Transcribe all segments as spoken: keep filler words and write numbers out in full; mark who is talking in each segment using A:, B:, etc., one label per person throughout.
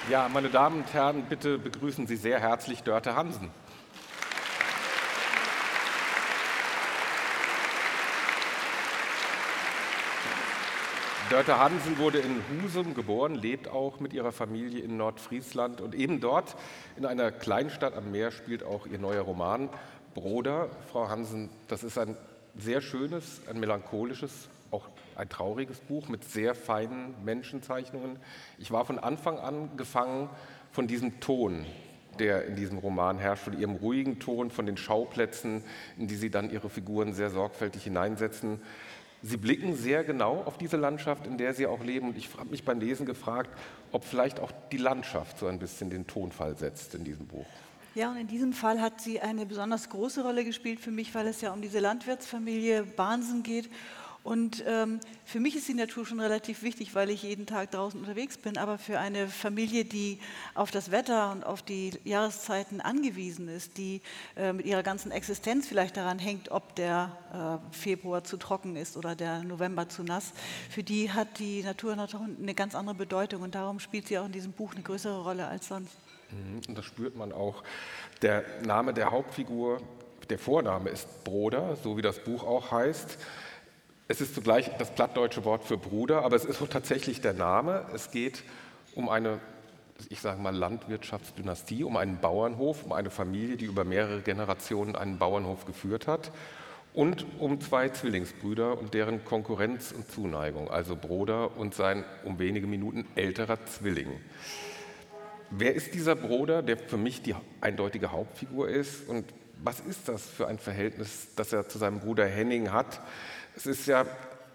A: Ja, meine Damen und Herren, bitte begrüßen Sie sehr herzlich Dörte Hansen. Dörte Hansen wurde in Husum geboren, lebt auch mit ihrer Familie in Nordfriesland und eben dort in einer Kleinstadt am Meer spielt auch ihr neuer Roman Broder. Frau Hansen, das ist ein sehr schönes, ein melancholisches, auch ein trauriges Buch mit sehr feinen Menschenzeichnungen. Ich war von Anfang an gefangen von diesem Ton, der in diesem Roman herrscht, von ihrem ruhigen Ton, von den Schauplätzen, in die Sie dann Ihre Figuren sehr sorgfältig hineinsetzen. Sie blicken sehr genau auf diese Landschaft, in der Sie auch leben. Und ich habe mich beim Lesen gefragt, ob vielleicht auch die Landschaft so ein bisschen den Tonfall setzt in diesem Buch.
B: Ja, und in diesem Fall hat sie eine besonders große Rolle gespielt für mich, weil es ja um diese Landwirtsfamilie Bahnsen geht. Und ähm, für mich ist die Natur schon relativ wichtig, weil ich jeden Tag draußen unterwegs bin. Aber für eine Familie, die auf das Wetter und auf die Jahreszeiten angewiesen ist, die äh, mit ihrer ganzen Existenz vielleicht daran hängt, ob der äh, Februar zu trocken ist oder der November zu nass, für die hat die Natur eine ganz andere Bedeutung. Und darum spielt sie auch in diesem Buch eine größere Rolle als sonst.
A: Und das spürt man auch. Der Name der Hauptfigur, der Vorname ist Broder, so wie das Buch auch heißt. Es ist zugleich das plattdeutsche Wort für Bruder, aber es ist auch tatsächlich der Name. Es geht um eine, ich sage mal, Landwirtschaftsdynastie, um einen Bauernhof, um eine Familie, die über mehrere Generationen einen Bauernhof geführt hat und um zwei Zwillingsbrüder und deren Konkurrenz und Zuneigung, also Broder und sein um wenige Minuten älterer Zwilling. Wer ist dieser Broder, der für mich die eindeutige Hauptfigur ist und was ist das für ein Verhältnis, das er zu seinem Bruder Henning hat? Es ist ja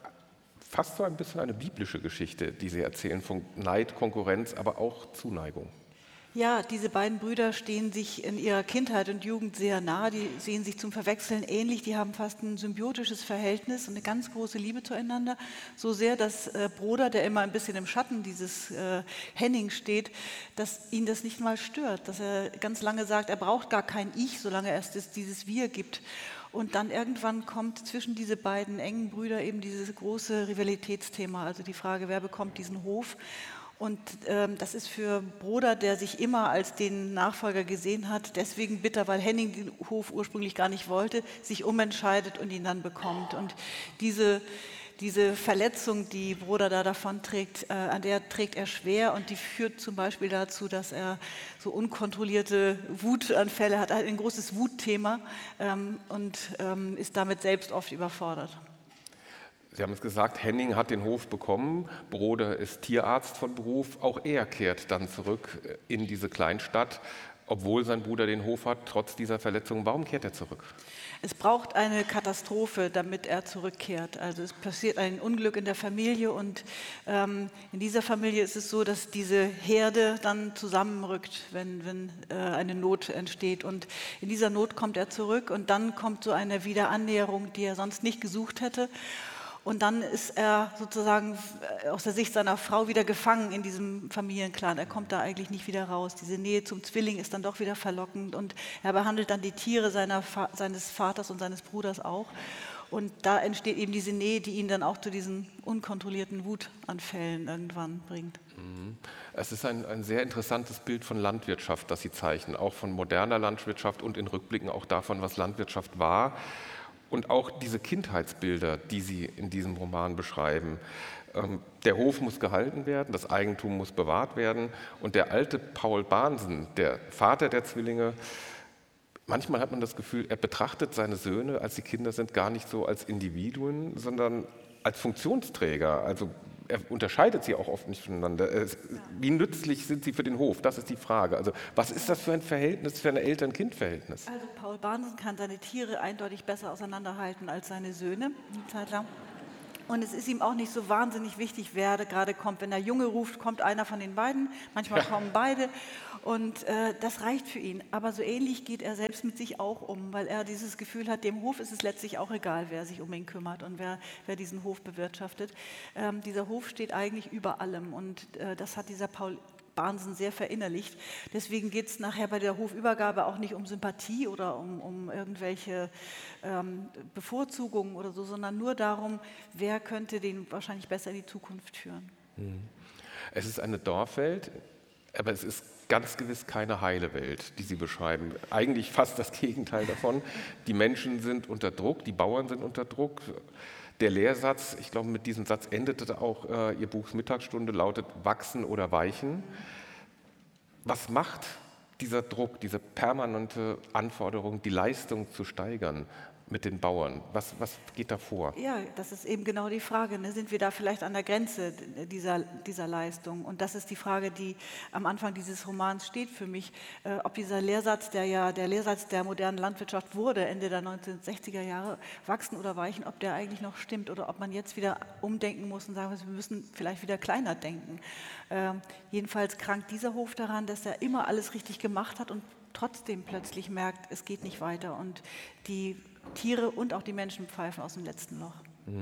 A: fast so ein bisschen eine biblische Geschichte, die Sie erzählen, von Neid, Konkurrenz, aber auch Zuneigung.
B: Ja, diese beiden Brüder stehen sich in ihrer Kindheit und Jugend sehr nah, die sehen sich zum Verwechseln ähnlich, die haben fast ein symbiotisches Verhältnis und eine ganz große Liebe zueinander, so sehr, dass äh, Broder, der immer ein bisschen im Schatten dieses äh, Henning steht, dass ihn das nicht mal stört, dass er ganz lange sagt, er braucht gar kein Ich, solange es das, dieses Wir gibt. Und dann irgendwann kommt zwischen diese beiden engen Brüder eben dieses große Rivalitätsthema, also die Frage, wer bekommt diesen Hof? Und ähm, das ist für Broder, der sich immer als den Nachfolger gesehen hat, deswegen bitter, weil Henning den Hof ursprünglich gar nicht wollte, sich umentscheidet und ihn dann bekommt. Und diese, diese Verletzung, die Broder da davon trägt, äh, an der trägt er schwer und die führt zum Beispiel dazu, dass er so unkontrollierte Wutanfälle hat, ein großes Wutthema ähm, und ähm, ist damit selbst oft überfordert.
A: Sie haben es gesagt, Henning hat den Hof bekommen, Broder ist Tierarzt von Beruf, auch er kehrt dann zurück in diese Kleinstadt, obwohl sein Bruder den Hof hat, trotz dieser Verletzung. Warum kehrt er zurück?
B: Es braucht eine Katastrophe, damit er zurückkehrt. Also es passiert ein Unglück in der Familie und ähm, in dieser Familie ist es so, dass diese Herde dann zusammenrückt, wenn, wenn äh, eine Not entsteht. Und in dieser Not kommt er zurück und dann kommt so eine Wiederannäherung, die er sonst nicht gesucht hätte. Und dann ist er sozusagen aus der Sicht seiner Frau wieder gefangen in diesem Familienclan. Er kommt da eigentlich nicht wieder raus. Diese Nähe zum Zwilling ist dann doch wieder verlockend und er behandelt dann die Tiere seiner, seines Vaters und seines Bruders auch. Und da entsteht eben diese Nähe, die ihn dann auch zu diesen unkontrollierten Wutanfällen irgendwann bringt.
A: Es ist ein, ein sehr interessantes Bild von Landwirtschaft, das Sie zeichnen, auch von moderner Landwirtschaft und in Rückblicken auch davon, was Landwirtschaft war. Und auch diese Kindheitsbilder, die Sie in diesem Roman beschreiben. Der Hof muss gehalten werden, das Eigentum muss bewahrt werden. Und der alte Paul Bahnsen, der Vater der Zwillinge, manchmal hat man das Gefühl, er betrachtet seine Söhne, als sie Kinder sind, gar nicht so als Individuen, sondern als Funktionsträger. Also er unterscheidet sie auch oft nicht voneinander. Wie nützlich sind sie für den Hof? Das ist die Frage. Also was ist das für ein Verhältnis, für ein Eltern-Kind-Verhältnis?
B: Also Paul Bahnsen kann seine Tiere eindeutig besser auseinanderhalten als seine Söhne, eine Zeit lang. Und es ist ihm auch nicht so wahnsinnig wichtig, wer gerade kommt. Wenn der Junge ruft, kommt einer von den beiden, manchmal kommen beide und äh, das reicht für ihn. Aber so ähnlich geht er selbst mit sich auch um, weil er dieses Gefühl hat, dem Hof ist es letztlich auch egal, wer sich um ihn kümmert und wer, wer diesen Hof bewirtschaftet. Ähm, dieser Hof steht eigentlich über allem und äh, das hat dieser Paul Bahnsen sehr verinnerlicht. Deswegen geht es nachher bei der Hofübergabe auch nicht um Sympathie oder um, um irgendwelche ähm, Bevorzugungen oder so, sondern nur darum, wer könnte den wahrscheinlich besser in die Zukunft führen.
A: Es ist eine Dorfwelt, Aber es ist ganz gewiss keine heile Welt, die Sie beschreiben. Eigentlich fast das Gegenteil davon. Die Menschen sind unter Druck, die Bauern sind unter Druck. Der Lehrsatz, ich glaube, mit diesem Satz endete auch äh, Ihr Buch Mittagsstunde, lautet wachsen oder weichen. Was macht dieser Druck, diese permanente Anforderung, die Leistung zu steigern mit den Bauern? Was, was geht da vor?
B: Ja, das ist eben genau die Frage. Ne? Sind wir da vielleicht an der Grenze dieser, dieser Leistung? Und das ist die Frage, die am Anfang dieses Romans steht für mich. Äh, ob dieser Lehrsatz, der ja der Lehrsatz der modernen Landwirtschaft wurde, Ende der neunzehnhundertsechziger Jahre, wachsen oder weichen, ob der eigentlich noch stimmt oder ob man jetzt wieder umdenken muss und sagen muss, wir müssen vielleicht wieder kleiner denken. Äh, jedenfalls krankt dieser Hof daran, dass er immer alles richtig gemacht hat und trotzdem plötzlich merkt, es geht nicht weiter und die Tiere und auch die Menschen pfeifen aus dem letzten Loch.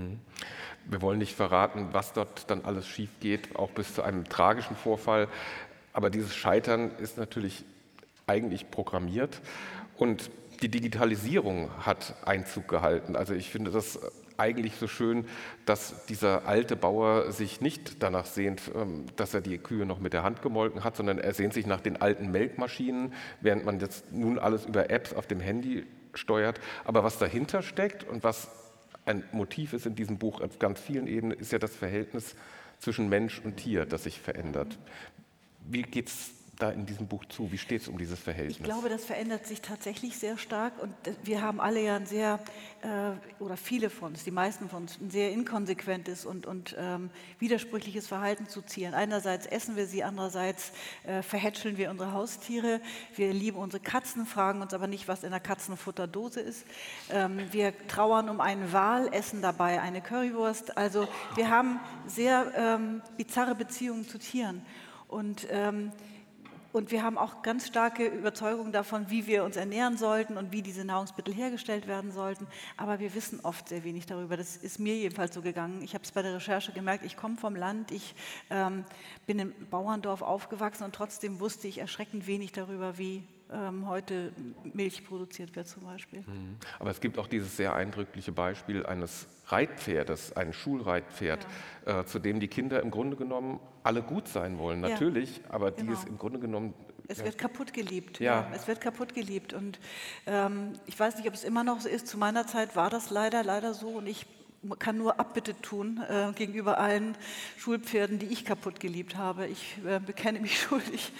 A: Wir wollen nicht verraten, was dort dann alles schief geht, auch bis zu einem tragischen Vorfall. Aber dieses Scheitern ist natürlich eigentlich programmiert und die Digitalisierung hat Einzug gehalten. Also ich finde das eigentlich so schön, dass dieser alte Bauer sich nicht danach sehnt, dass er die Kühe noch mit der Hand gemolken hat, sondern er sehnt sich nach den alten Melkmaschinen, während man jetzt nun alles über Apps auf dem Handy steuert. Aber was dahinter steckt und was ein Motiv ist in diesem Buch auf ganz vielen Ebenen, ist ja das Verhältnis zwischen Mensch und Tier, das sich verändert. Wie geht es da in diesem Buch zu? Wie steht es um dieses Verhältnis?
B: Ich glaube, das verändert sich tatsächlich sehr stark und wir haben alle ja ein sehr, äh, oder viele von uns, die meisten von uns, ein sehr inkonsequentes und, und ähm, widersprüchliches Verhalten zu Tieren. Einerseits essen wir sie, andererseits äh, verhätscheln wir unsere Haustiere, wir lieben unsere Katzen, fragen uns aber nicht, was in der Katzenfutterdose ist. Ähm, wir trauern um einen Wal, essen dabei eine Currywurst. Also wir haben sehr ähm, bizarre Beziehungen zu Tieren und ähm, Und wir haben auch ganz starke Überzeugungen davon, wie wir uns ernähren sollten und wie diese Nahrungsmittel hergestellt werden sollten. Aber wir wissen oft sehr wenig darüber. Das ist mir jedenfalls so gegangen. Ich habe es bei der Recherche gemerkt, ich komme vom Land, ich ähm, bin im Bauerndorf aufgewachsen und trotzdem wusste ich erschreckend wenig darüber, wie ähm, heute Milch produziert wird zum Beispiel.
A: Aber es gibt auch dieses sehr eindrückliche Beispiel eines Reitpferdes, ein Schulreitpferd, ja. äh, zu dem die Kinder im Grunde genommen alle gut sein wollen, natürlich, ja, aber die genau. es im Grunde genommen...
B: Es
A: ja,
B: wird kaputt geliebt,
A: ja.
B: ja. Es wird kaputt geliebt und ähm, ich weiß nicht, ob es immer noch so ist, zu meiner Zeit war das leider, leider so und ich kann nur Abbitte tun äh, gegenüber allen Schulpferden, die ich kaputt geliebt habe. Ich äh, bekenne mich schuldig.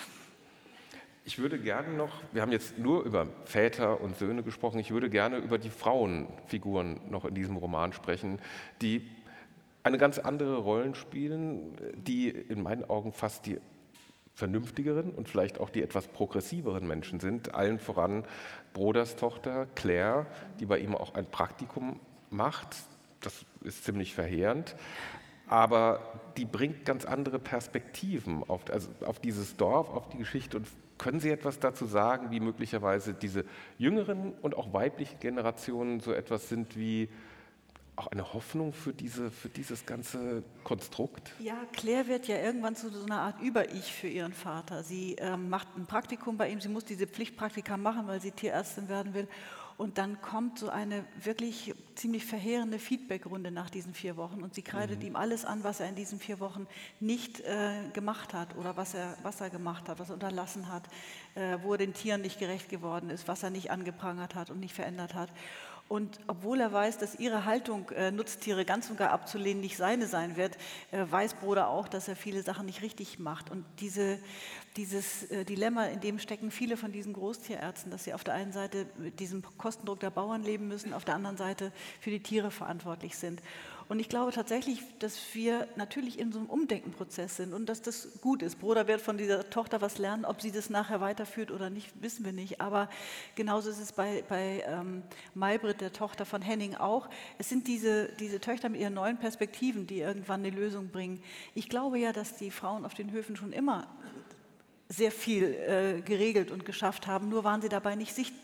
A: Ich würde gerne noch, wir haben jetzt nur über Väter und Söhne gesprochen, ich würde gerne über die Frauenfiguren noch in diesem Roman sprechen, die eine ganz andere Rollen spielen, die in meinen Augen fast die vernünftigeren und vielleicht auch die etwas progressiveren Menschen sind. Allen voran Broders Tochter Claire, die bei ihm auch ein Praktikum macht. Das ist ziemlich verheerend. Aber die bringt ganz andere Perspektiven auf, also auf dieses Dorf, auf die Geschichte. Und können Sie etwas dazu sagen, wie möglicherweise diese jüngeren und auch weiblichen Generationen so etwas sind wie auch eine Hoffnung für, diese, für dieses ganze Konstrukt?
B: Ja, Claire wird ja irgendwann zu so einer Art Über-Ich für ihren Vater. Sie ähm, macht ein Praktikum bei ihm, sie muss diese Pflichtpraktika machen, weil sie Tierärztin werden will. Und dann kommt so eine wirklich ziemlich verheerende Feedbackrunde nach diesen vier Wochen und sie kreidet mhm. ihm alles an, was er in diesen vier Wochen nicht äh, gemacht hat oder was er, was er gemacht hat, was er unterlassen hat, äh, wo er den Tieren nicht gerecht geworden ist, was er nicht angeprangert hat und nicht verändert hat. Und obwohl er weiß, dass ihre Haltung, äh, Nutztiere ganz und gar abzulehnen, nicht seine sein wird, äh, weiß Broder auch, dass er viele Sachen nicht richtig macht. Und diese, dieses äh, Dilemma, in dem stecken viele von diesen Großtierärzten, dass sie auf der einen Seite mit diesem Kostendruck der Bauern leben müssen, auf der anderen Seite für die Tiere verantwortlich sind. Und ich glaube tatsächlich, dass wir natürlich in so einem Umdenkenprozess sind und dass das gut ist. Broder wird von dieser Tochter was lernen, ob sie das nachher weiterführt oder nicht, wissen wir nicht. Aber genauso ist es bei, bei ähm, Maybrit, der Tochter von Henning, auch. Es sind diese, diese Töchter mit ihren neuen Perspektiven, die irgendwann eine Lösung bringen. Ich glaube ja, dass die Frauen auf den Höfen schon immer sehr viel äh, geregelt und geschafft haben, nur waren sie dabei nicht sichtbar.